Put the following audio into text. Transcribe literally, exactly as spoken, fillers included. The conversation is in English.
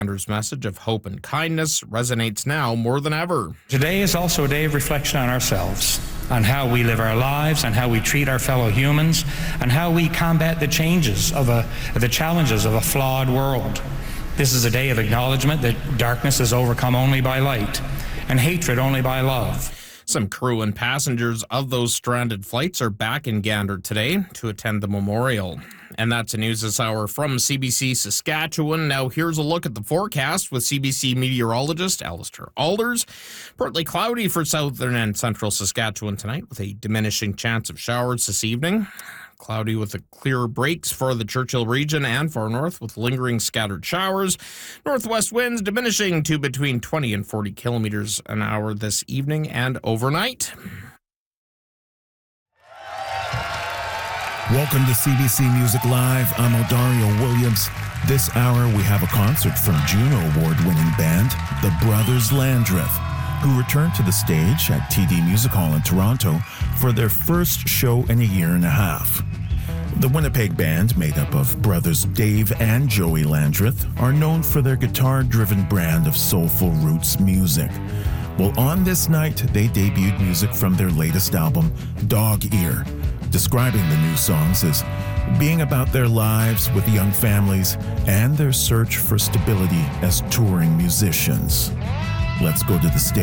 Sanders' message of hope and kindness resonates now more than ever. Today is also a day of reflection on ourselves, on how we live our lives, on how we treat our fellow humans, and how we combat the changes of a, the challenges of a flawed world. This is a day of acknowledgement that darkness is overcome only by light, and hatred only by love. Some crew and passengers of those stranded flights are back in Gander today to attend the memorial. And that's the news this hour from C B C Saskatchewan. Now here's a look at the forecast with C B C meteorologist Alistair Alders. Partly cloudy for southern and central Saskatchewan tonight with a diminishing chance of showers this evening. Cloudy with a clear breaks for the Churchill region and far north with lingering scattered showers. Northwest winds diminishing to between twenty and forty kilometers an hour this evening and overnight. Welcome to C B C Music Live. I'm Odario Williams. This hour we have a concert from Juno Award-winning band, the Brothers Landreth, who returned to the stage at T D Music Hall in Toronto for their first show in a year and a half. The Winnipeg band, made up of brothers Dave and Joey Landreth, are known for their guitar-driven brand of soulful roots music. Well, on this night, they debuted music from their latest album, Dog Ear, describing the new songs as being about their lives with young families and their search for stability as touring musicians. Let's go to the stage.